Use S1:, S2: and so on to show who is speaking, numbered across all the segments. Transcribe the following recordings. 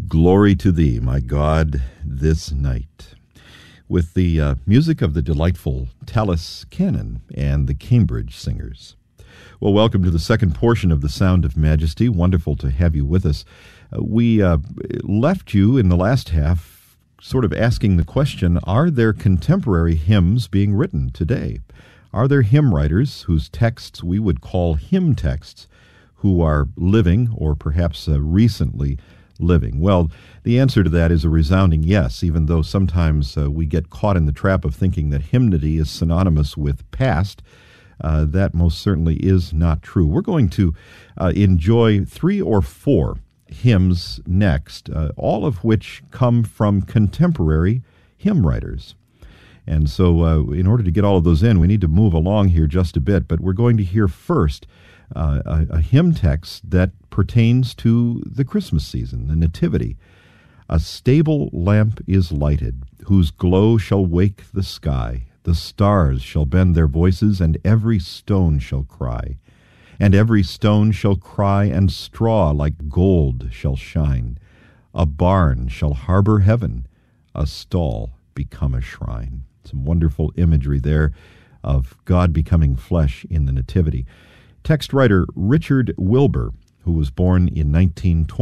S1: Glory to thee, my God, this night. With the music of the delightful Tallis Cannon and the Cambridge Singers. Well, welcome to the second portion of The Sound of Majesty. Wonderful to have you with us. We left you in the last half sort of asking the question, are there contemporary hymns being written today? Are there hymn writers whose texts we would call hymn texts who are living or perhaps recently living? Well, the answer to that is a resounding yes, even though sometimes we get caught in the trap of thinking that hymnody is synonymous with past. That most certainly is not true. We're going to enjoy 3 or 4 hymns next, all of which come from contemporary hymn writers. And so in order to get all of those in, we need to move along here just a bit, but we're going to hear first a hymn text that pertains to the Christmas season, the Nativity. A stable lamp is lighted, whose glow shall wake the sky. The stars shall bend their voices, and every stone shall cry. And every stone shall cry, and straw like gold shall shine. A barn shall harbor heaven, a stall become a shrine. Some wonderful imagery there of God becoming flesh in the Nativity. Text writer Richard Wilbur, who was born in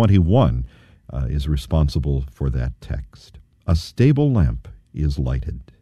S1: 1921, is responsible for that text. A stable lamp is lighted.